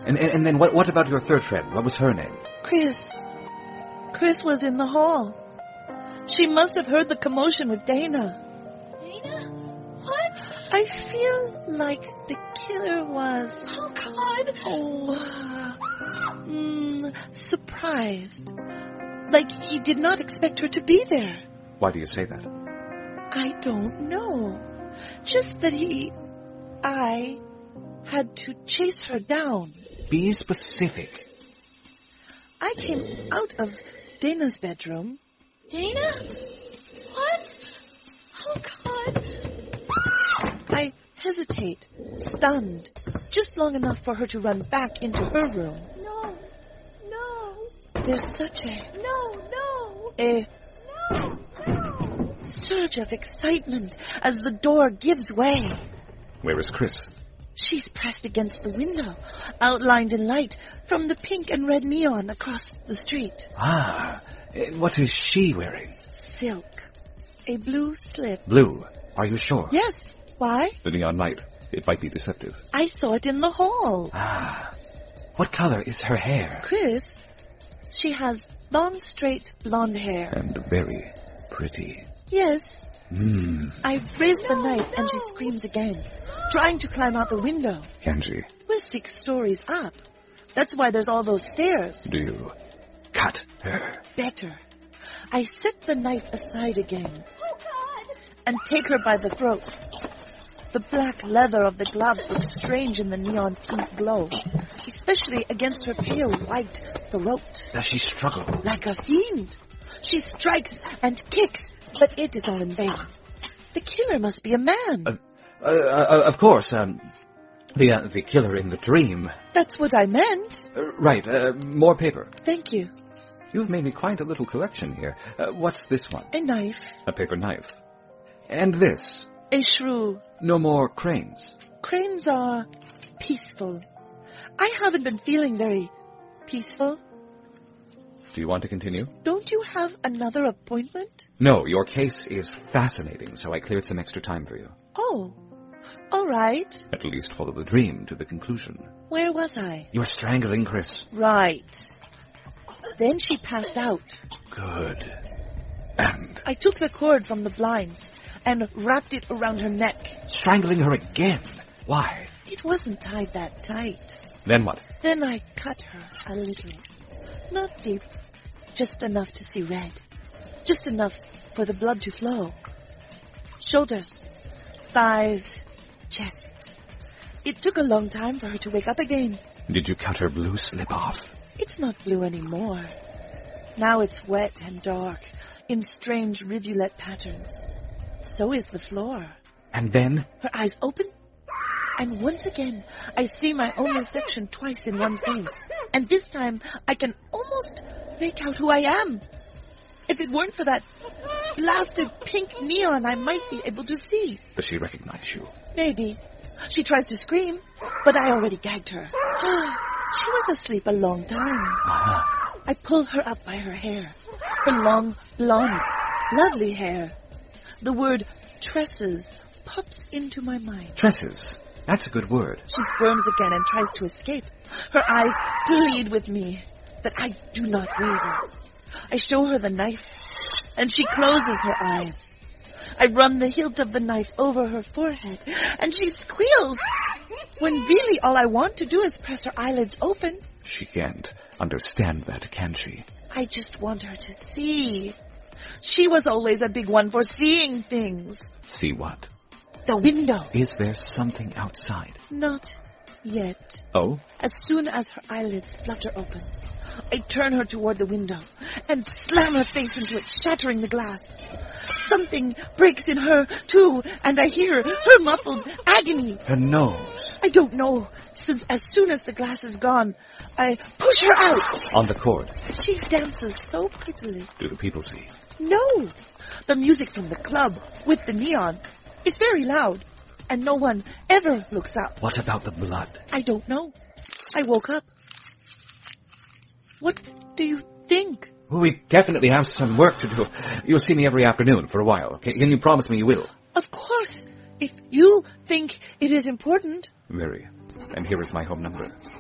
And then what about your third friend? What was her name? Chris. Chris was in the hall. She must have heard the commotion with Dana. Dana? What? I feel like the killer was... Oh, God. Surprised. Like he did not expect her to be there. Why do you say that? I don't know. Just that I had to chase her down. Be specific. I came out of Dana's bedroom. Dana? What? Oh, God. I hesitate, stunned, just long enough for her to run back into her room. No. There's such a surge of excitement as the door gives way. Where is Chris? She's pressed against the window, outlined in light from the pink and red neon across the street. What is she wearing? Silk. A blue slip. Blue. Are you sure? Yes. Why? The neon light. It might be deceptive. I saw it in the hall. What color is her hair? Chris, she has long, straight blonde hair. And very pretty. Yes. I raise the knife and she screams again, trying to climb out the window. Can she? We're 6 stories up. That's why there's all those stairs. Do you cut her? Better. I set the knife aside again and take her by the throat. The black leather of the gloves looks strange in the neon pink glow, especially against her pale white throat. Does she struggle? Like a fiend. She strikes and kicks, but it is all in vain. The killer must be a man. Of course. The killer in the dream. That's what I meant. Right. More paper. Thank you. You've made me quite a little collection here. What's this one? A knife. A paper knife. And this? A shrew. No more cranes. Cranes are peaceful. I haven't been feeling very peaceful. Do you want to continue? Don't you have another appointment? No, your case is fascinating, so I cleared some extra time for you. Oh, all right. At least follow the dream to the conclusion. Where was I? You were strangling Chris. Right. Then she passed out. Good. And? I took the cord from the blinds and wrapped it around her neck. Strangling her again? Why? It wasn't tied that tight. Then what? Then I cut her a little. Not deep. Just enough to see red. Just enough for the blood to flow. Shoulders, thighs, chest. It took a long time for her to wake up again. Did you cut her blue slip off? It's not blue anymore. Now it's wet and dark, in strange rivulet patterns. So is the floor. And then? Her eyes open, and once again, I see my own reflection twice in one face. And this time, I can almost make out who I am. If it weren't for that blasted pink neon, I might be able to see. Does she recognize you? Maybe. She tries to scream, but I already gagged her. She was asleep a long time. I pull her up by her hair. Her long, blonde, lovely hair. The word tresses pops into my mind. Tresses? That's a good word. She squirms again and tries to escape. Her eyes plead with me, but I do not waver. I show her the knife, and she closes her eyes. I run the hilt of the knife over her forehead, and she squeals, when really all I want to do is press her eyelids open. She can't understand that, can she? I just want her to see. She was always a big one for seeing things. See what? The window. Is there something outside? Not yet. Oh? As soon as her eyelids flutter open, I turn her toward the window and slam her face into it, shattering the glass. Something breaks in her, too, and I hear her muffled agony. Her nose. I don't know, since as soon as the glass is gone, I push her out. On the cord. She dances so prettily. Do the people see? No. The music from the club, with the neon, is very loud, and no one ever looks up. What about the blood? I don't know. I woke up. What do you think? We definitely have some work to do. You'll see me every afternoon for a while. Can you promise me you will? Of course. If you think it is important. Very. And here is my home number.